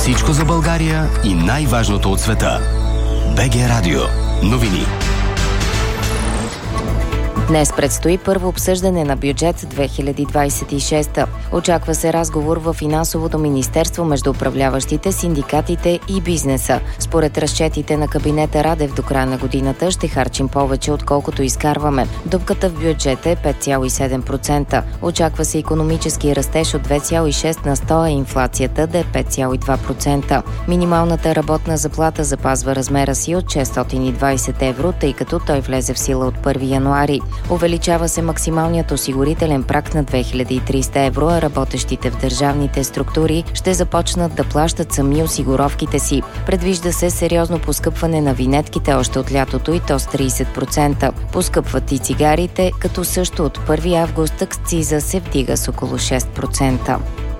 Всичко за България и най-важното от света. БГ Радио. Новини. Днес предстои първо обсъждане на бюджет 2026. Очаква се разговор в Финансовото министерство между управляващите, синдикатите и бизнеса. Според разчетите на кабинета Радев до края на годината ще харчим повече, отколкото изкарваме. Дупката в бюджета е 5,7%. Очаква се икономически растеж от 2,6 на 100, а инфлацията да е 5,2%. Минималната работна заплата запазва размера си от 620 евро, тъй като той влезе в сила от 1 януари. Увеличава се максималният осигурителен праг на 2300 евро, а работещите в държавните структури ще започнат да плащат сами осигуровките си. Предвижда се сериозно поскъпване на винетките още от лятото и то с 30%. Поскъпват и цигарите, като също от 1 август акциза се вдига с около 6%.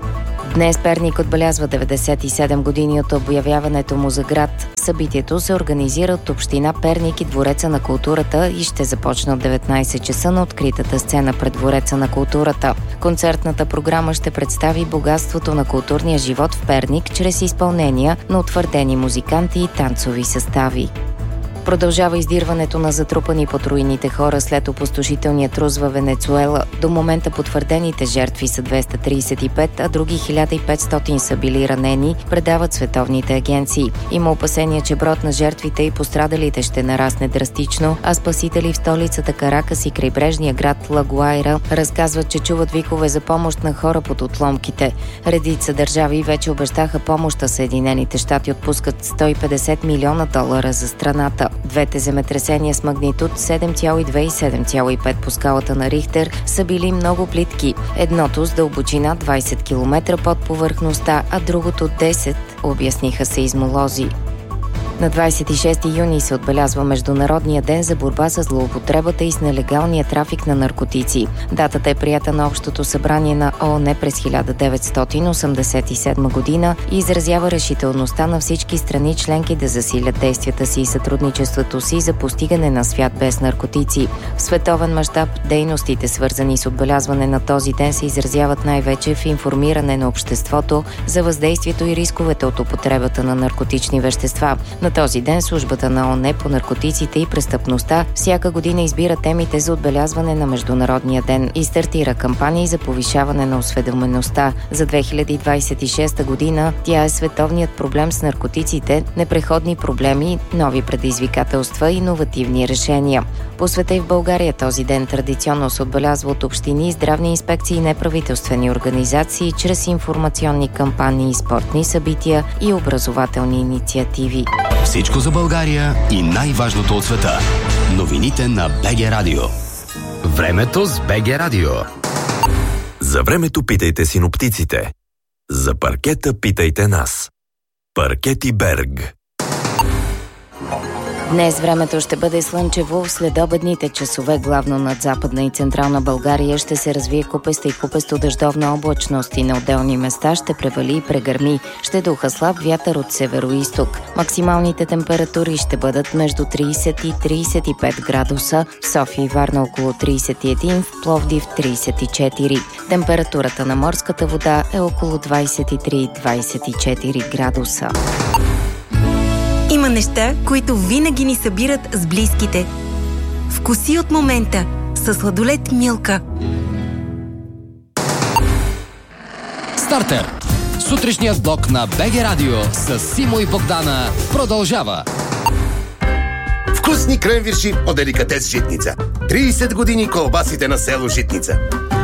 Днес Перник отбелязва 97 години от обявяването му за град. Събитието се организира от община Перник и Двореца на културата и ще започне от 19 часа на откритата сцена пред Двореца на културата. Концертната програма ще представи богатството на културния живот в Перник чрез изпълнения на утвърдени музиканти и танцови състави. Продължава издирването на затрупани под руините хора след опустошителния трус във Венецуела. До момента потвърдените жертви са 235, а други 1500 са били ранени, предават световните агенции. Има опасения, че броят на жертвите и пострадалите ще нарасне драстично, а спасители в столицата Каракас и крайбрежния град Ла Гуайра разказват, че чуват викове за помощ на хора под отломките. Редица държави вече обещаха помощ, а Съединените щати отпускат $150 милиона за страната. Двете земетресения с магнитуд 7,2 и 7,5 по скалата на Рихтер са били много плитки. Едното с дълбочина 20 км под повърхността, а другото 10, обясниха сеизмолози. На 26 юни се отбелязва Международния ден за борба с злоупотребата и с нелегалния трафик на наркотици. Датата е приета на Общото събрание на ООН през 1987 година и изразява решителността на всички страни членки да засилят действията си и сътрудничеството си за постигане на свят без наркотици. В световен мащаб дейностите, свързани с отбелязване на този ден, се изразяват най-вече в информиране на обществото за въздействието и рисковете от употребата на наркотични вещества. На този ден службата на ООН по наркотиците и престъпността всяка година избира темите за отбелязване на Международния ден и стартира кампании за повишаване на осведомеността. За 2026 година тя е световният проблем с наркотиците, непреходни проблеми, нови предизвикателства и иновативни решения. По света и в България този ден традиционно се отбелязва от общини, здравни инспекции и неправителствени организации чрез информационни кампании, спортни събития и образователни инициативи. Всичко за България и най-важното от света. Новините на БГ Радио. Времето с БГ Радио. За времето питайте синоптиците. За паркета питайте нас. Паркети Берг. Днес времето ще бъде слънчево. В следобедните часове, главно над Западна и Централна България, ще се развие купеста и купесто-дъждовна облачност и на отделни места ще превали и прегърми. Ще духа слаб вятър от северо-изток. Максималните температури ще бъдат между 30 и 35 градуса, в София и Варна около 31, в Пловдив 34. Температурата на морската вода е около 23-24 градуса. Има неща, които винаги ни събират с близките. Вкуси от момента със сладолед Милка. Стартер! Сутрешният блок на БГ Радио с Симо и Богдана продължава. Вкусни кренвирши от деликатес Житница. 30 години колбасите на село Житница.